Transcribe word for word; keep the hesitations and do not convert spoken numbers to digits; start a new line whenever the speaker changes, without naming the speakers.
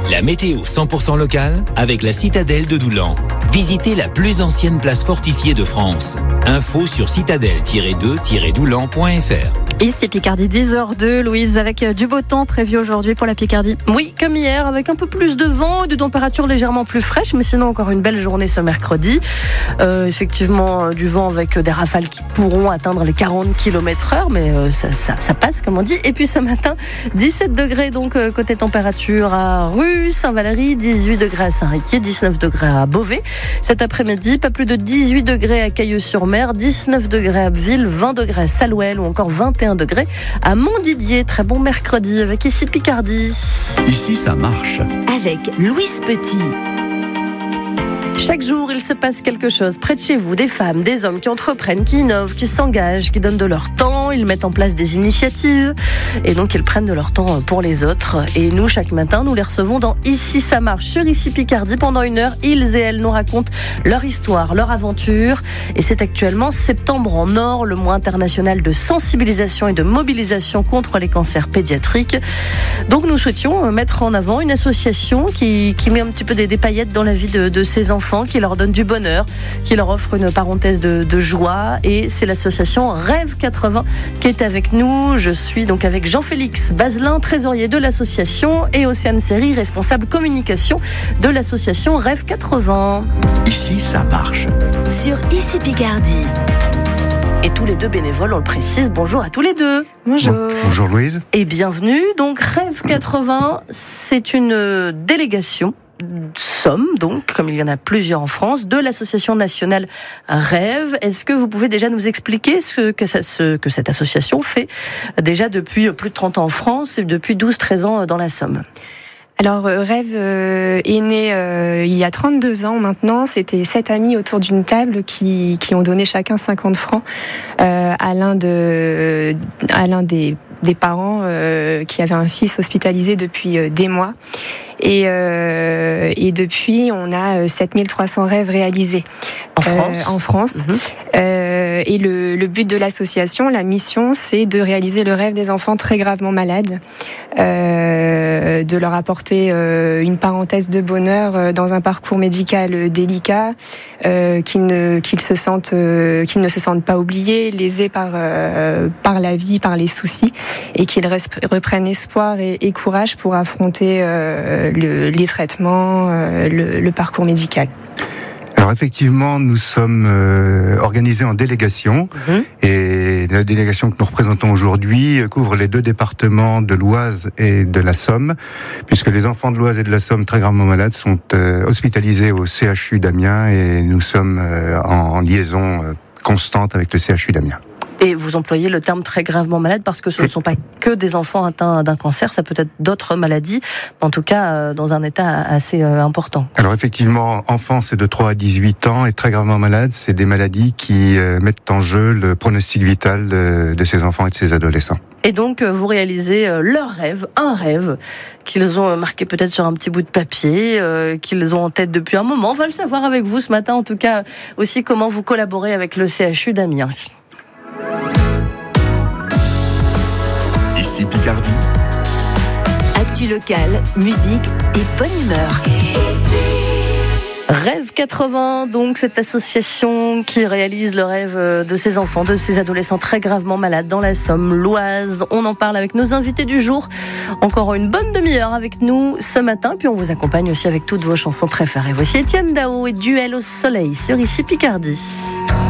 La météo cent pour cent locale avec la citadelle de Doulan. Visitez la plus ancienne place fortifiée de France. Info sur citadelle tiret deux tiret doulan point f r.
Ici Picardie, dix heures deux, Louise, avec du beau temps prévu aujourd'hui pour la Picardie.
Oui, comme hier, avec un peu plus de vent et de températures légèrement plus fraîches, mais sinon encore une belle journée ce mercredi. Euh, effectivement, du vent avec des rafales qui pourront atteindre les quarante kilomètres heure, mais euh, ça, ça, ça passe comme on dit. Et puis ce matin, dix-sept degrés donc euh, côté température à Rue, Saint-Valery, dix-huit degrés à Saint-Riquier, dix-neuf degrés à Beauvais. Cet après-midi, pas plus de dix-huit degrés à Cailleux-sur-Mer, dix-neuf degrés à Abbeville, vingt degrés à Salouel ou encore vingt et un degrés à Montdidier. Très bon mercredi avec Ici Picardie.
Ici, ça marche.
Avec Louise Petit.
Chaque jour, il se passe quelque chose près de chez vous, des femmes, des hommes qui entreprennent, qui innovent, qui s'engagent, qui donnent de leur temps, ils mettent en place des initiatives et donc ils prennent de leur temps pour les autres. Et nous, chaque matin, nous les recevons dans Ici ça marche sur Ici Picardie pendant une heure. Ils et elles nous racontent leur histoire, leur aventure. Et c'est actuellement Septembre en Or, le mois international de sensibilisation et de mobilisation contre les cancers pédiatriques. Donc nous souhaitions mettre en avant une association qui, qui met un petit peu des, des paillettes dans la vie de, de ces enfants, qui leur donne du bonheur, qui leur offre une parenthèse de, de joie, et c'est l'association Rêve quatre-vingts qui est avec nous. Je suis donc avec Jean-Félix Bazelin, trésorier de l'association, et Océane Seri, responsable communication de l'association Rêve quatre-vingts.
Ici, ça marche.
Sur Ici Picardie.
Et tous les deux bénévoles, on le précise. Bonjour à tous les deux.
Bonjour.
Bonjour Louise.
Et bienvenue. Donc Rêve quatre-vingts, c'est une délégation Somme, donc, comme il y en a plusieurs en France, de l'association nationale Rêve. Est-ce que vous pouvez déjà nous expliquer ce que, ça, ce que cette association fait déjà depuis plus de trente ans en France et depuis douze treize ans dans la Somme?
Alors, Rêve euh, est né euh, il y a trente-deux ans maintenant. C'était sept amis autour d'une table qui, qui ont donné chacun cinquante francs euh, à l'un, de, à l'un des, des parents euh, qui avait un fils hospitalisé depuis euh, des mois. Et, euh, et depuis, on a sept mille trois cents rêves réalisés.
En France
euh, En France. Mmh. Euh, et le, le but de l'association, la mission, c'est de réaliser le rêve des enfants très gravement malades, euh, de leur apporter euh, une parenthèse de bonheur euh, dans un parcours médical délicat, euh, qu'ils ne, qu'ils se sentent, euh, qu'ils ne se sentent pas oubliés, lésés par, euh, par la vie, par les soucis, et qu'ils reprennent espoir et, et courage pour affronter euh, Le, les traitements, euh, le, le parcours médical.
Alors effectivement, nous sommes euh, organisés en délégation mmh. et la délégation que nous représentons aujourd'hui couvre les deux départements de l'Oise et de la Somme, puisque les enfants de l'Oise et de la Somme très gravement malades sont euh, hospitalisés au C H U d'Amiens et nous sommes euh, en, en liaison euh, constante avec le C H U d'Amiens.
Et vous employez le terme très gravement malade parce que ce ne sont pas que des enfants atteints d'un cancer, ça peut être d'autres maladies, en tout cas dans un état assez important.
Alors effectivement, enfants c'est de trois à dix-huit ans et très gravement malades, c'est des maladies qui mettent en jeu le pronostic vital de, de ces enfants et de ces adolescents.
Et donc vous réalisez leur rêve, un rêve qu'ils ont marqué peut-être sur un petit bout de papier, euh, qu'ils ont en tête depuis un moment. On va le savoir avec vous ce matin, en tout cas aussi comment vous collaborez avec le C H U d'Amiens.
Ici Picardie.
Actu locale, musique et bonne humeur.
Rêve quatre-vingts, donc cette association qui réalise le rêve de ces enfants, de ces adolescents très gravement malades dans la Somme, l'Oise. On en parle avec nos invités du jour. Encore une bonne demi-heure avec nous ce matin, puis on vous accompagne aussi avec toutes vos chansons préférées. Voici Étienne Dao et Duel au soleil sur Ici Picardie.